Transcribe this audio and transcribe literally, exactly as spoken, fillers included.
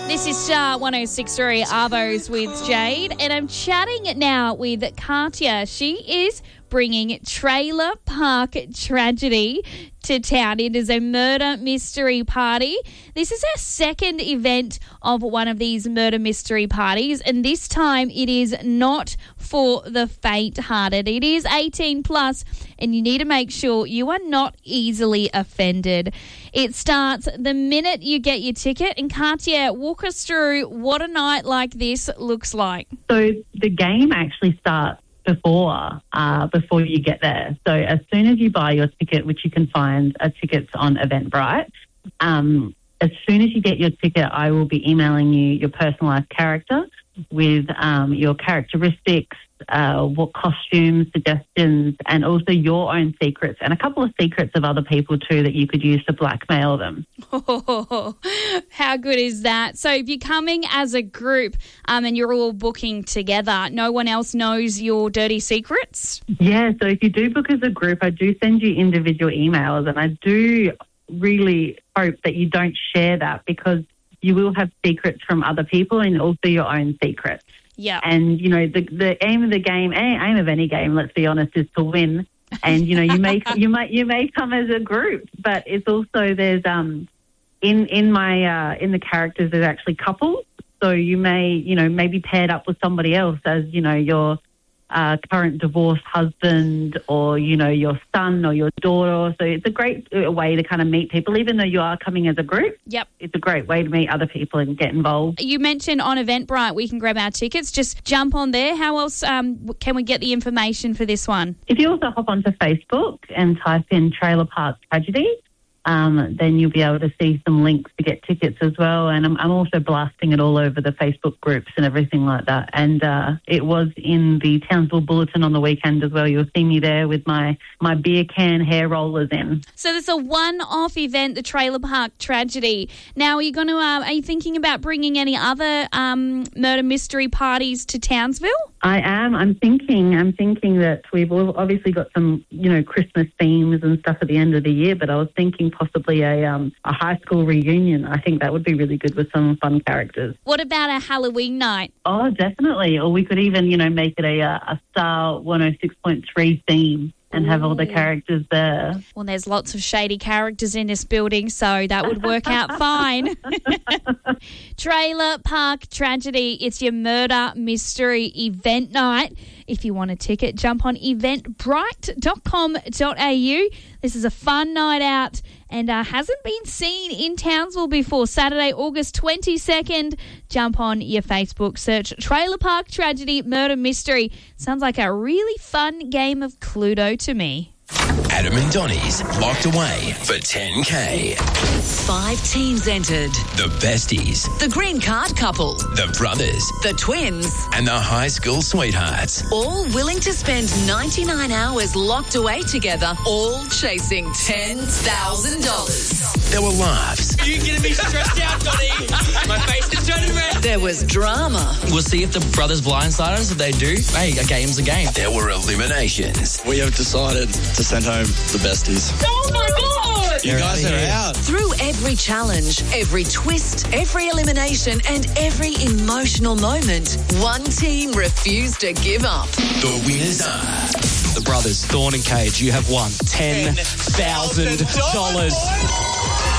This is Star one oh six point three Arvos with Jade, and I'm chatting now with Katya. She is bringing Trailer Park Tragedy to town. It is a murder mystery party. This is our second event of one of these murder mystery parties, and this time it is not for the faint-hearted. It is eighteen plus, and you need to make sure you are not easily offended. It starts the minute you get your ticket. And Katya, walk us through what a night like this looks like. So the game actually starts before uh, before you get there. So as soon as you buy your ticket, which you can find uh, tickets on Eventbrite, um, as soon as you get your ticket, I will be emailing you your personalised character with um, your characteristics, uh, what costumes, suggestions, and also your own secrets, and a couple of secrets of other people too that you could use to blackmail them. Oh, how good is that? So if you're coming as a group um, and you're all booking together, no one else knows your dirty secrets? Yeah, so if you do book as a group, I do send you individual emails, and I do really hope that you don't share that, because you will have secrets from other people and also your own secrets. Yeah. And, you know, the the aim of the game, aim of any game, let's be honest, is to win. And, you know, you may you might you may come as a group, but it's also there's um in in my uh, in the characters there's actually couples. So you may, you know, maybe paired up with somebody else as, you know, your uh, current divorced husband, or, you know, your son or your daughter. So it's a great way to kind of meet people, even though you are coming as a group. Yep. It's a great way to meet other people and get involved. You mentioned on Eventbrite we can grab our tickets. Just jump on there. How else um, can we get the information for this one? If you also hop onto Facebook and type in Trailer Park Tragedy, Um, then you'll be able to see some links to get tickets as well. And I'm, I'm also blasting it all over the Facebook groups and everything like that. And uh, it was in the Townsville Bulletin on the weekend as well. You'll see me there with my, my beer can hair rollers in. So there's a one-off event, the Trailer Park Tragedy. Now, are you going to? Uh, are you thinking about bringing any other um, murder mystery parties to Townsville? I am. I'm thinking. I'm thinking that we've obviously got some, you know, Christmas themes and stuff at the end of the year. But I was thinking possibly a um, a high school reunion. I think that would be really good with some fun characters. What about a Halloween night? Oh, definitely. Or we could even, you know, make it a a Star one oh six point three theme and have all the characters there. Well, there's lots of shady characters in this building, so that would work out fine. Trailer Park Tragedy. It's your murder mystery event night. If you want a ticket, jump on eventbrite dot com dot a u. This is a fun night out and uh, hasn't been seen in Townsville before. Saturday, August twenty-second. Jump on your Facebook, search Trailer Park Tragedy Murder Mystery. Sounds like a really fun game of Cluedo to me. Adam and Donnie's locked away for ten K. Five teams entered. The besties, The green card couple, the brothers, the twins, and the high school sweethearts. all willing to spend ninety-nine hours locked away together, all chasing ten thousand dollars. There were laughs. You're getting me stressed out, Donnie. My face is turning red. There was drama. We'll see if the brothers blindside us. If they do, hey, a game's a game. There were eliminations. We have decided to send home the besties. Oh, my God. You guys are out. Through every challenge, every twist, every elimination, and every emotional moment, one team refused to give up. The winners are The brothers, Thorn and Cage, you have won ten thousand dollars.